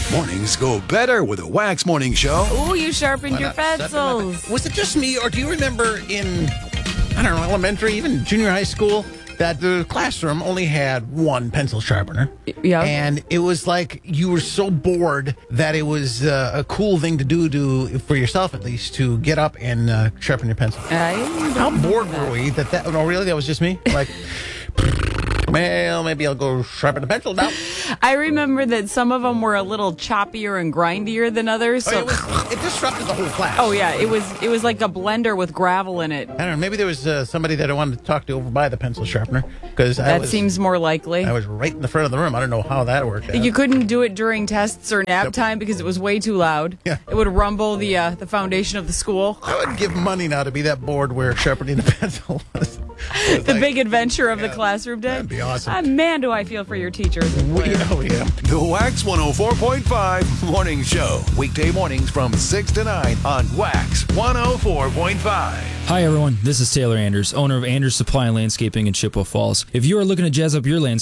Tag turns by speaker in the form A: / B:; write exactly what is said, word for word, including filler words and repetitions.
A: Mornings go better with a Wax Morning Show.
B: Ooh, you sharpened your pencils.
C: Was it just me, or do you remember in, I don't know, elementary, even junior high school, that the classroom only had one pencil sharpener?
B: Yeah.
C: And it was like you were so bored that it was uh, a cool thing to do, to for yourself at least, to get up and uh, sharpen your pencil.
B: I
C: How bored were we that that, oh, really? That was just me? Like, well, maybe I'll go sharpen the pencil now.
B: I remember that some of them were a little choppier and grindier than others.
C: Oh,
B: So,
C: it, was, it disrupted the whole class.
B: oh yeah, it was it was like a blender with gravel in it.
C: I don't know. Maybe there was uh, somebody that I wanted to talk to over by the pencil sharpener, because
B: That
C: was,
B: seems more likely.
C: I was right in the front of the room. I don't know how that worked out.
B: You couldn't do it during tests or nap
C: Nope.
B: time because it was way too loud.
C: Yeah.
B: It would rumble the uh, the foundation of the school.
C: I would give money now to be that bored where sharpening the pencil was. was
B: The
C: like,
B: big adventure of
C: yeah,
B: the classroom day.
C: that'd be awesome.
B: Ah, man, do I feel for your teachers.
C: we, oh, yeah.
A: The Wax one oh four point five Morning Show. Weekday mornings from six to nine on Wax one oh four point five.
D: Hi, everyone. This is Taylor Anders, owner of Anders Supply and Landscaping in Chippewa Falls. If you are looking to jazz up your landscape,